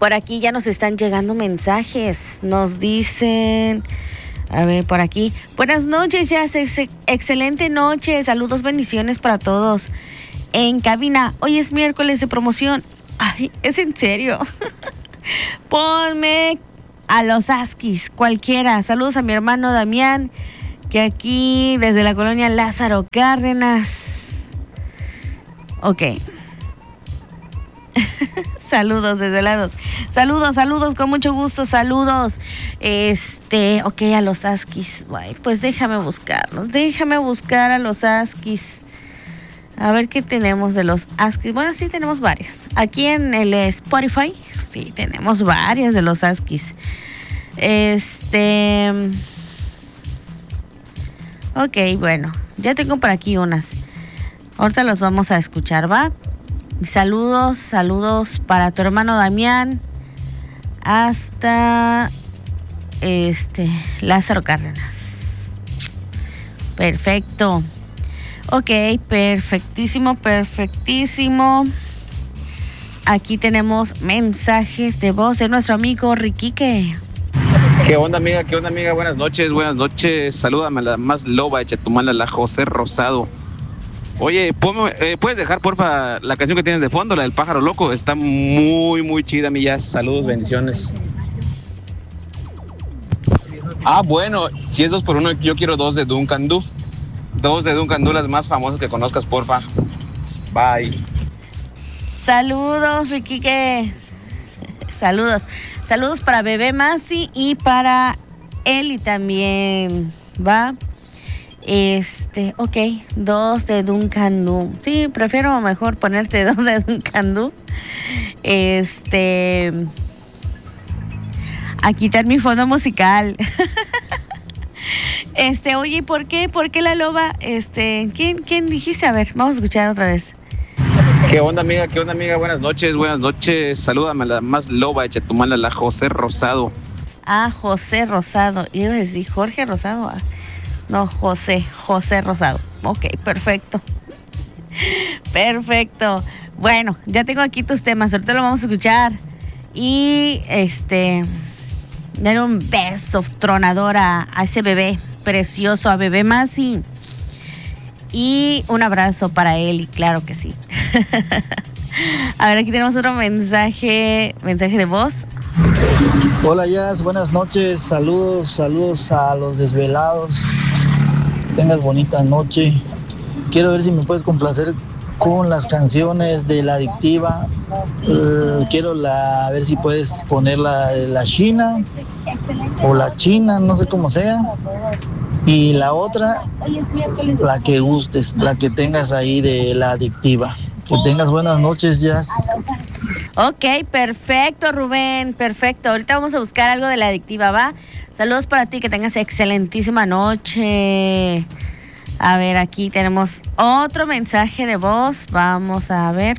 Por aquí ya nos están llegando mensajes. Nos dicen, a ver, por aquí. Buenas noches, ya excelente noche. Saludos, bendiciones para todos. En cabina, hoy es miércoles de promoción. Ay, es en serio. Ponme a los Askis, cualquiera. Saludos a mi hermano Damián, que aquí desde la colonia Lázaro Cárdenas. Ok. Saludos desde lados. Saludos, con mucho gusto, saludos. Ok, a los Askis. Ay, pues déjame buscar a los Askis. A ver qué tenemos de los Askis. Bueno, sí tenemos varias. Aquí en el Spotify, sí tenemos varias de los Askis. Ok, bueno, ya tengo por aquí unas. Ahorita los vamos a escuchar, ¿va? Saludos para tu hermano Damián hasta Lázaro Cárdenas. Perfecto. Ok, perfectísimo. Aquí tenemos mensajes de voz de nuestro amigo Riquique. ¿Qué onda, amiga? Buenas noches. Salúdame a la más loba de Chetumal, la José Rosado. Oye, ¿puedes dejar, porfa, la canción que tienes de fondo, la del pájaro loco? Está muy, muy chida, mi Jazz. Saludos, bendiciones. Bueno, si es 2x1, yo quiero 2 de Duncan Du. 2 de Duncan Du, las más famosas que conozcas, porfa. Bye. Saludos, Riquique. Saludos para Bebé Masi y para Eli también, ¿va? Ok, 2 de Duncan Du. Sí, prefiero mejor ponerte 2 de Duncan Du. A quitar mi fondo musical. Oye, ¿por qué la loba? ¿Quién dijiste? A ver, vamos a escuchar otra vez. ¿Qué onda, amiga? Buenas noches. Salúdame a la más loba de Chetumal, la José Rosado. José Rosado. Yo iba a decir Jorge Rosado. No, José Rosado. Ok, perfecto. Bueno, ya tengo aquí tus temas. Ahorita lo vamos a escuchar. Y darle un beso tronador a ese bebé precioso, a Bebé Masi. Y un abrazo para él, y claro que sí. A ver, aquí tenemos otro mensaje de voz. Hola, Jazz, buenas noches. Saludos a los desvelados. Tengas bonita noche. Quiero ver si me puedes complacer con las canciones de La Adictiva. Quiero a ver si puedes poner la China o la China, no sé cómo sea. Y la otra, la que gustes, la que tengas ahí de La Adictiva. Que tengas buenas noches, Jazz. Ok, perfecto, Rubén, perfecto. Ahorita vamos a buscar algo de La Adictiva, ¿va? Saludos para ti, que tengas excelentísima noche. A ver, aquí tenemos otro mensaje de voz. Vamos a ver.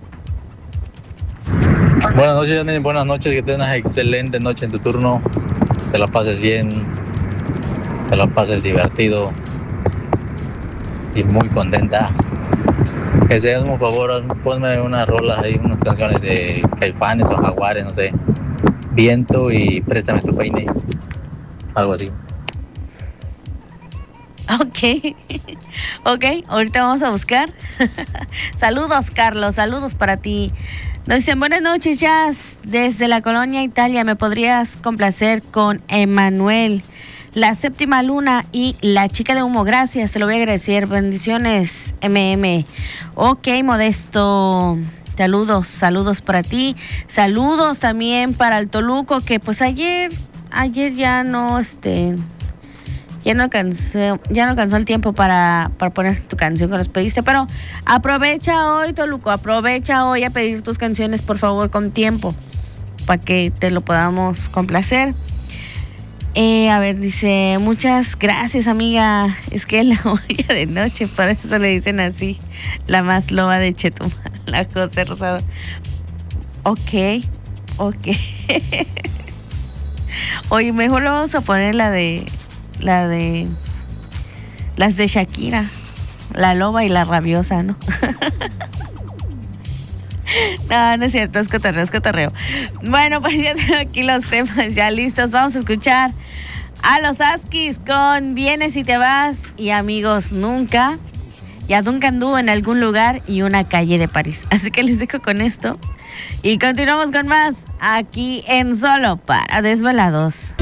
Buenas noches, Janine. Buenas noches, que tengas excelente noche en tu turno. Te la pases bien, te la pases divertido y muy contenta. Que seas un favor, ponme unas rolas ahí, unas canciones de Caifanes o Jaguares, no sé. Viento y Préstame tu peine. Algo así. Ok, ahorita vamos a buscar. Saludos, Carlos, saludos para ti. Nos dicen, buenas noches, Jazz, desde la colonia Italia. ¿Me podrías complacer con Emanuel, La Séptima Luna y La Chica de Humo? Gracias, te lo voy a agradecer. Bendiciones, MM. Ok, Modesto, saludos para ti. Saludos también para el Toluco, que pues ayer ya no ya no alcanzó el tiempo para poner tu canción que nos pediste, pero aprovecha hoy, Toluco, aprovecha hoy a pedir tus canciones, por favor, con tiempo, para que te lo podamos complacer. A ver, dice, muchas gracias, amiga. Es que la olla de noche, por eso le dicen así, la más loba de Chetumal, la José Rosado. Ok. Oye, mejor lo vamos a poner las de Shakira, la loba y la rabiosa, ¿no? No, no es cierto, es cotorreo, es cotorreo. Bueno, pues ya tengo aquí los temas ya listos. Vamos a escuchar a los Askis con Vienes y te vas y Amigos Nunca. Y a Duncan Du en algún lugar y una calle de París. Así que les dejo con esto. Y continuamos con más aquí en Solo para Desvelados.